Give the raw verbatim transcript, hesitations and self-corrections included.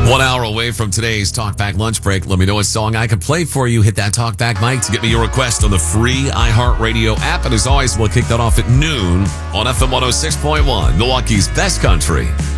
One hour away from today's Talkback lunch break. Let me know a song I can play for you. Hit that Talkback mic to get me your request on the free iHeartRadio app. And as always, we'll kick that off at noon on F M one oh six point one, Milwaukee's best country.